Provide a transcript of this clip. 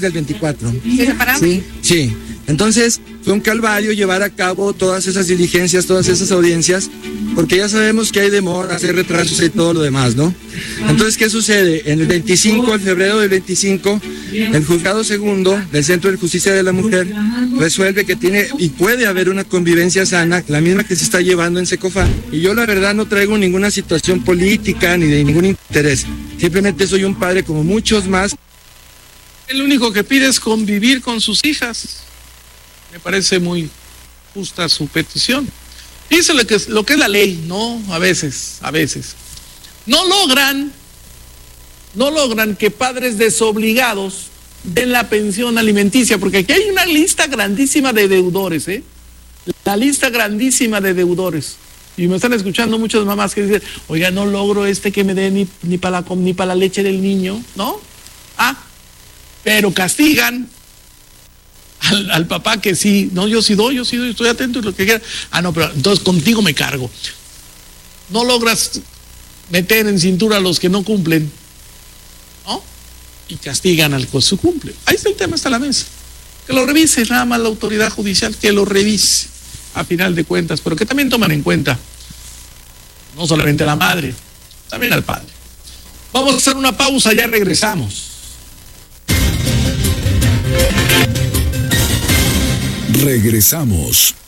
del 24. ¿Se separaron? Sí, sí. Entonces, fue un calvario llevar a cabo todas esas diligencias, todas esas audiencias, porque ya sabemos que hay demoras, hay retrasos y todo lo demás, ¿no? Entonces, ¿qué sucede? En el febrero del 25, el juzgado segundo del Centro de Justicia de la Mujer resuelve que tiene y puede haber una convivencia sana, la misma que se está llevando en Secofá. Y yo la verdad no traigo ninguna situación política ni de ningún interés. Simplemente soy un padre como muchos más. El único que pide es convivir con sus hijas. Me parece muy justa su petición. Dice lo que es la ley, ¿no? A veces. No logran que padres desobligados den la pensión alimenticia, porque aquí hay una lista grandísima de deudores, ¿eh? La lista grandísima de deudores. Y me están escuchando muchas mamás que dicen, oiga, no logro que me dé ni para la leche del niño, ¿no? Pero castigan al papá que sí, no, yo sí doy, estoy atento y lo que quiera. No, pero entonces contigo me cargo. No logras meter en cintura a los que no cumplen, ¿no? Y castigan al que se cumple. Ahí está el tema, está la mesa. Que lo revise nada más la autoridad judicial, que lo revise a final de cuentas, pero que también toman en cuenta no solamente a la madre, también al padre. Vamos a hacer una pausa, ya regresamos. Regresamos.